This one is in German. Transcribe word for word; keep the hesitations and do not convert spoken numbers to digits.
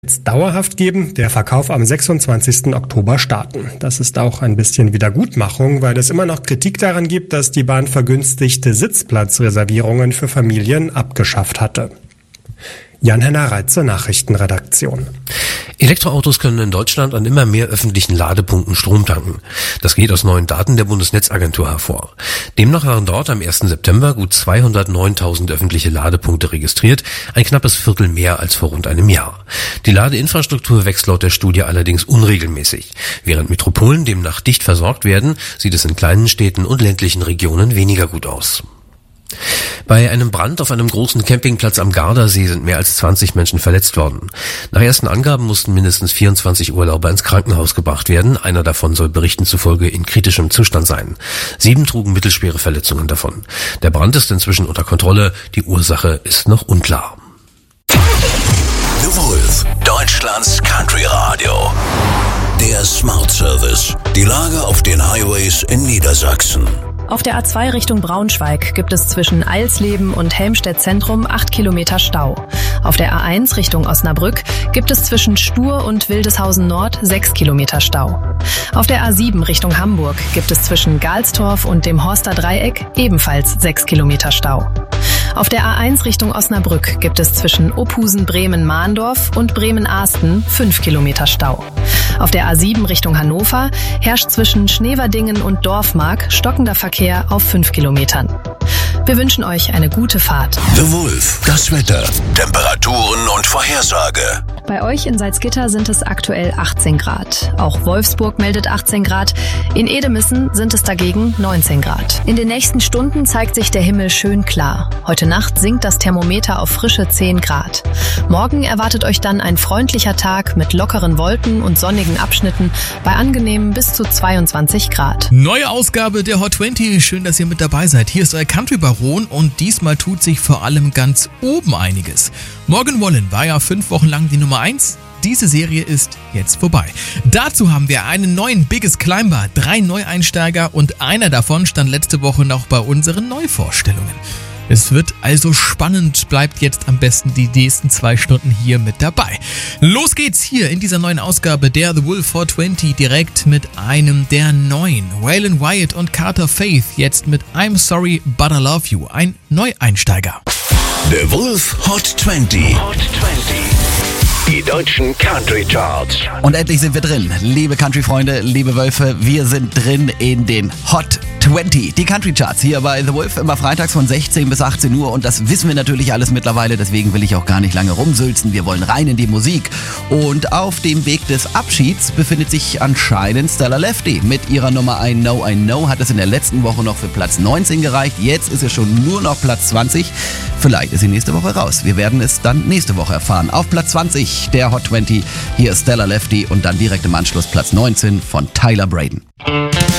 jetzt dauerhaft geben, der Verkauf am sechsundzwanzigsten Oktober starten. Das ist auch ein bisschen Wiedergutmachung, weil es immer noch Kritik daran gibt, dass die Bahn vergünstigte Sitzplatzreservierungen für Familien abgeschafft hatte. Jan-Henner Reitze, Nachrichtenredaktion. Elektroautos können in Deutschland an immer mehr öffentlichen Ladepunkten Strom tanken. Das geht aus neuen Daten der Bundesnetzagentur hervor. Demnach waren dort am ersten September gut zweihundertneuntausend öffentliche Ladepunkte registriert, ein knappes Viertel mehr als vor rund einem Jahr. Die Ladeinfrastruktur wächst laut der Studie allerdings unregelmäßig. Während Metropolen demnach dicht versorgt werden, sieht es in kleinen Städten und ländlichen Regionen weniger gut aus. Bei einem Brand auf einem großen Campingplatz am Gardasee sind mehr als zwanzig Menschen verletzt worden. Nach ersten Angaben mussten mindestens vierundzwanzig Urlauber ins Krankenhaus gebracht werden. Einer davon soll Berichten zufolge in kritischem Zustand sein. Sieben trugen mittelschwere Verletzungen davon. Der Brand ist inzwischen unter Kontrolle. Die Ursache ist noch unklar. The Wolf, Deutschlands Country Radio. Der Smart Service. Die Lage auf den Highways in Niedersachsen. Auf der A zwei Richtung Braunschweig gibt es zwischen Eilsleben und Helmstedt Zentrum acht Kilometer Stau. Auf der A eins Richtung Osnabrück gibt es zwischen Stur und Wildeshausen Nord sechs Kilometer Stau. Auf der A sieben Richtung Hamburg gibt es zwischen Galstorf und dem Horster Dreieck ebenfalls sechs Kilometer Stau. Auf der A eins Richtung Osnabrück gibt es zwischen Opusen-Bremen-Mahndorf und Bremen-Ahsten fünf Kilometer Stau. Auf der A sieben Richtung Hannover herrscht zwischen Schneverdingen und Dorfmark stockender Verkehr auf fünf Kilometern. Wir wünschen euch eine gute Fahrt. The Wolf, das Wetter, Temperaturen und Vorhersage. Bei euch in Salzgitter sind es aktuell achtzehn Grad. Auch Wolfsburg meldet achtzehn Grad. In Edemissen sind es dagegen neunzehn Grad. In den nächsten Stunden zeigt sich der Himmel schön klar. Heute Nacht sinkt das Thermometer auf frische zehn Grad. Morgen erwartet euch dann ein freundlicher Tag mit lockeren Wolken und sonnigen Abschnitten bei angenehmen bis zu zweiundzwanzig Grad. Neue Ausgabe der Hot zwanzig. Schön, dass ihr mit dabei seid. Hier ist euer Country-Baron und diesmal tut sich vor allem ganz oben einiges. Morgan Wallen war ja fünf Wochen lang die Nummer eins. Diese Serie ist jetzt vorbei. Dazu haben wir einen neuen Biggest Climber, drei Neueinsteiger und einer davon stand letzte Woche noch bei unseren Neuvorstellungen. Es wird also spannend, bleibt jetzt am besten die nächsten zwei Stunden hier mit dabei. Los geht's hier in dieser neuen Ausgabe der The Wolf Hot zwanzig direkt mit einem der neuen. Waylon Wyatt und Carter Faith jetzt mit I'm Sorry But I Love You, ein Neueinsteiger. The Wolf Hot zwanzig. Hot zwanzig. Die deutschen Country Charts. Und endlich sind wir drin. Liebe Country-Freunde, liebe Wölfe, wir sind drin in den Hot zwanzig. Die Country Charts hier bei The Wolf immer freitags von sechzehn bis achtzehn Uhr. Und das wissen wir natürlich alles mittlerweile, deswegen will ich auch gar nicht lange rumsülzen. Wir wollen rein in die Musik. Und auf dem Weg des Abschieds befindet sich anscheinend Stella Lefty. Mit ihrer Nummer I Know, I Know hat es in der letzten Woche noch für Platz neunzehn gereicht. Jetzt ist es schon nur noch Platz zwanzig. Vielleicht ist sie nächste Woche raus. Wir werden es dann nächste Woche erfahren. Auf Platz zwanzig der Hot zwanzig. Hier ist Stella Lefty und dann direkt im Anschluss Platz neunzehn von Tyler Braden.